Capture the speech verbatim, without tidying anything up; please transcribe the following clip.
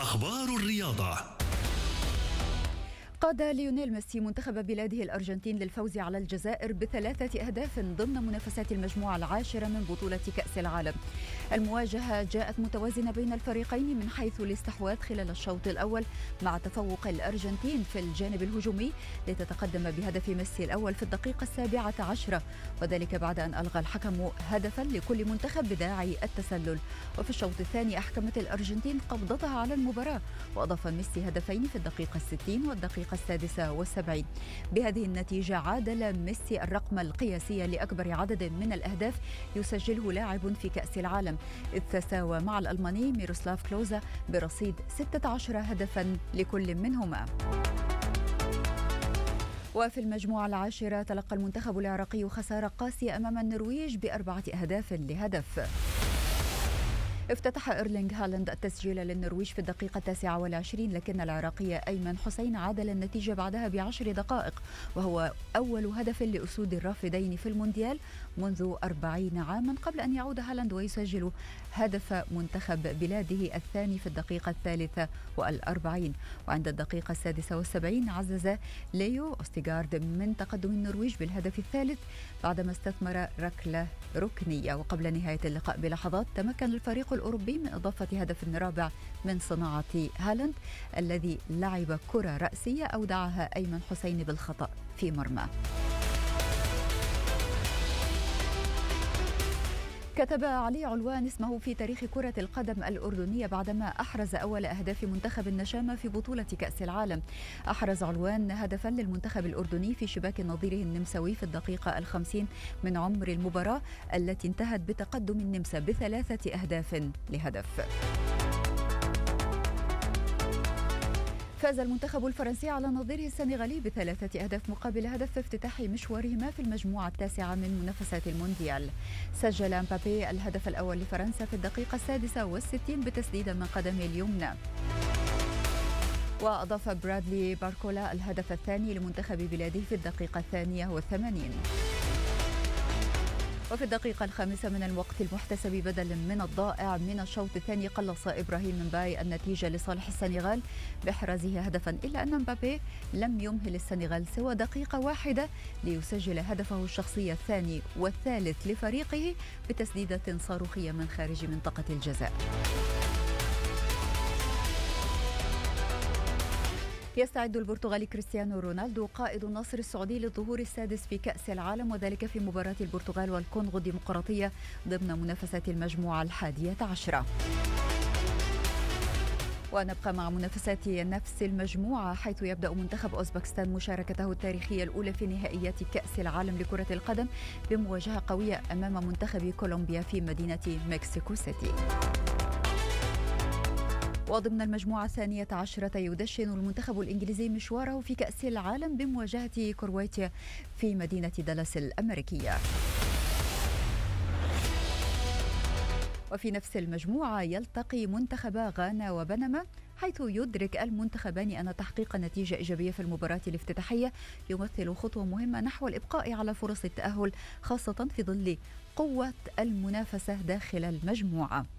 أخبار الرياضة. قاد ليونيل ميسي منتخب بلاده الأرجنتين للفوز على الجزائر بثلاثة أهداف ضمن منافسات المجموعة العاشرة من بطولة كأس العالم. المواجهة جاءت متوازنة بين الفريقين من حيث الاستحواذ خلال الشوط الأول، مع تفوق الأرجنتين في الجانب الهجومي لتتقدم بهدف ميسي الأول في الدقيقة السابعة عشرة، وذلك بعد أن ألغى الحكم هدفا لكل منتخب بداعي التسلل. وفي الشوط الثاني أحكمت الأرجنتين قبضتها على المباراة، وأضاف ميسي هدفين في الدقيقة الستين والدقيقة السادسة والسبعين. بهذه النتيجة عادل ميسي الرقم القياسي لأكبر عدد من الأهداف يسجله لاعب في كأس العالم، إذ تساوى مع الألماني ميروسلاف كلوزا برصيد ستة عشر هدفا لكل منهما. وفي المجموعة العاشرة تلقى المنتخب العراقي خسارة قاسية أمام النرويج بأربعة أهداف لهدف. افتتح إيرلينغ هالاند التسجيل للنرويج في الدقيقة التاسعة والعشرين، لكن العراقي أيمن حسين عادل النتيجة بعدها بعشر دقائق، وهو أول هدف لأسود الرافدين في المونديال منذ أربعين عاما، قبل أن يعود هالاند ويسجل هدف منتخب بلاده الثاني في الدقيقة الثالثة والأربعين. وعند الدقيقة السادسة والسبعين عزز ليو أوستيغارد من تقدم النرويج بالهدف الثالث بعدما استثمر ركلة ركنية. وقبل نهاية اللقاء بلحظات تمكن الفريق الأوروبي من إضافة هدف رابع من صناعة هالاند، الذي لعب كرة رأسية أودعها أيمن حسين بالخطأ في مرمى. كتب علي علوان اسمه في تاريخ كرة القدم الأردنية بعدما أحرز أول أهداف منتخب النشامة في بطولة كأس العالم. أحرز علوان هدفا للمنتخب الأردني في شباك نظيره النمساوي في الدقيقة الخمسين من عمر المباراة، التي انتهت بتقدم النمسا بثلاثة أهداف لهدف. فاز المنتخب الفرنسي على نظيره السنغالي بثلاثة أهداف مقابل هدف في افتتاح مشوارهما في المجموعة التاسعة من منافسات المونديال. سجل امبابي الهدف الأول لفرنسا في الدقيقة السادسة والستين بتسديدة من قدمه اليمنى. وأضاف برادلي باركولا الهدف الثاني لمنتخب بلاده في الدقيقة الثانية والثمانين. وفي الدقيقة الخامسة من الوقت المحتسب بدلا من الضائع من الشوط الثاني قلص إبراهيم مباي النتيجة لصالح السنغال بإحرازه هدفا، إلا أن مبابي لم يمهل السنغال سوى دقيقة واحدة ليسجل هدفه الشخصي الثاني والثالث لفريقه بتسديدة صاروخية من خارج منطقة الجزاء. يستعد البرتغالي كريستيانو رونالدو قائد النصر السعودي للظهور السادس في كأس العالم، وذلك في مباراة البرتغال والكونغو الديمقراطية ضمن منافسات المجموعة الحادية عشرة. ونبقى مع منافسات نفس المجموعة، حيث يبدأ منتخب أوزبكستان مشاركته التاريخية الأولى في نهائيات كأس العالم لكرة القدم بمواجهة قوية أمام منتخب كولومبيا في مدينة مكسيكو سيتي. وضمن المجموعة الثانية عشرة يدشن المنتخب الإنجليزي مشواره في كأس العالم بمواجهة كرواتيا في مدينة دالاس الأمريكية. وفي نفس المجموعة يلتقي منتخبا غانا وبنما، حيث يدرك المنتخبان أن تحقيق نتيجة إيجابية في المباراة الافتتاحية يمثل خطوة مهمة نحو الإبقاء على فرص التأهل، خاصة في ظل قوة المنافسة داخل المجموعة.